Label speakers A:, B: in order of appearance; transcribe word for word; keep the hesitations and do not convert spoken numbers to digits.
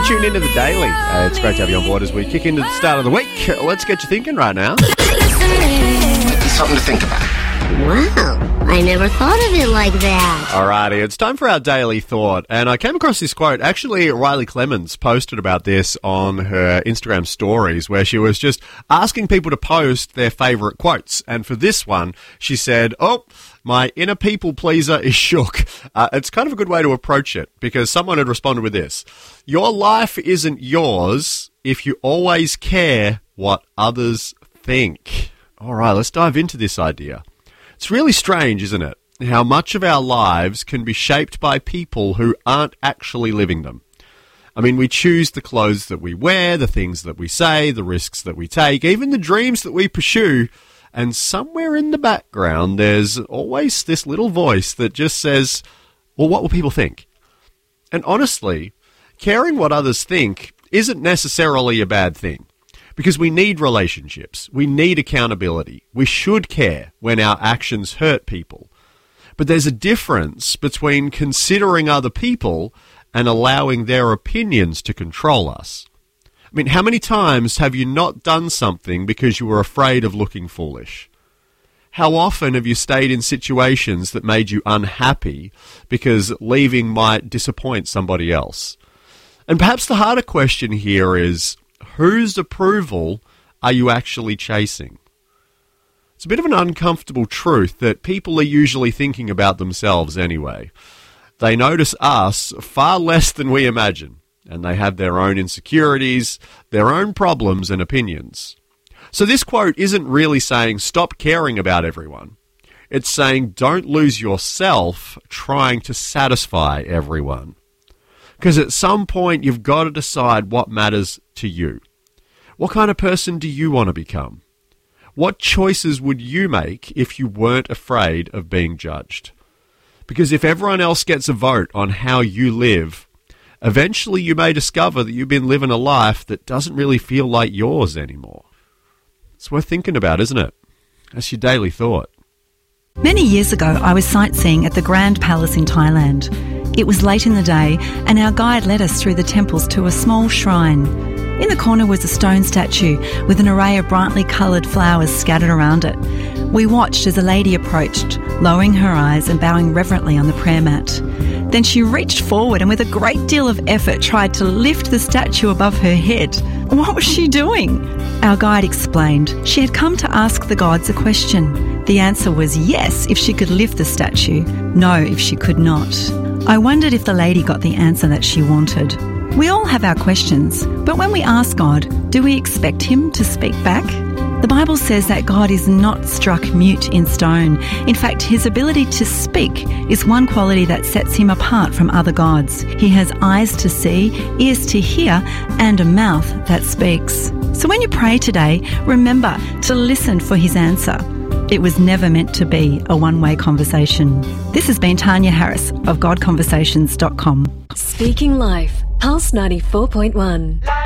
A: tuned into The Daily. Uh, it's great to have you on board as we kick into the start of the week. Let's get you thinking right now.
B: Something to think about.
C: Wow, I never thought of it like that.
A: Alrighty, it's time for our Daily Thought. And I came across this quote. Actually, Riley Clemens posted about this on her Instagram stories, where she was just asking people to post their favourite quotes. And for this one, she said, oh, my inner people pleaser is shook. Uh, it's kind of a good way to approach it, because someone had responded with this. Your life isn't yours if you always care what others think. All right, let's dive into this idea. It's really strange, isn't it, how much of our lives can be shaped by people who aren't actually living them. I mean, we choose the clothes that we wear, the things that we say, the risks that we take, even the dreams that we pursue. And somewhere in the background, there's always this little voice that just says, well, what will people think? And honestly, caring what others think isn't necessarily a bad thing. Because we need relationships. We need accountability. We should care when our actions hurt people. But there's a difference between considering other people and allowing their opinions to control us. I mean, how many times have you not done something because you were afraid of looking foolish? How often have you stayed in situations that made you unhappy because leaving might disappoint somebody else? And perhaps the harder question here is, whose approval are you actually chasing? It's a bit of an uncomfortable truth that people are usually thinking about themselves anyway. They notice us far less than we imagine, and they have their own insecurities, their own problems and opinions. So this quote isn't really saying stop caring about everyone. It's saying don't lose yourself trying to satisfy everyone. Because at some point you've got to decide what matters to you. What kind of person do you want to become? What choices would you make if you weren't afraid of being judged? Because if everyone else gets a vote on how you live, eventually you may discover that you've been living a life that doesn't really feel like yours anymore. It's worth thinking about, isn't it? That's your daily thought.
D: Many years ago, I was sightseeing at the Grand Palace in Thailand. It was late in the day, and our guide led us through the temples to a small shrine. In the corner was a stone statue with an array of brightly coloured flowers scattered around it. We watched as a lady approached, lowering her eyes and bowing reverently on the prayer mat. Then she reached forward and with a great deal of effort tried to lift the statue above her head. What was she doing? Our guide explained she had come to ask the gods a question. The answer was yes if she could lift the statue, no if she could not. I wondered if the lady got the answer that she wanted. We all have our questions, but when we ask God, do we expect Him to speak back? The Bible says that God is not struck mute in stone. In fact, His ability to speak is one quality that sets Him apart from other gods. He has eyes to see, ears to hear, and a mouth that speaks. So when you pray today, remember to listen for His answer. It was never meant to be a one-way conversation. This has been Tanya Harris of God Conversations dot com.
E: Speaking Life, Pulse ninety-four point one.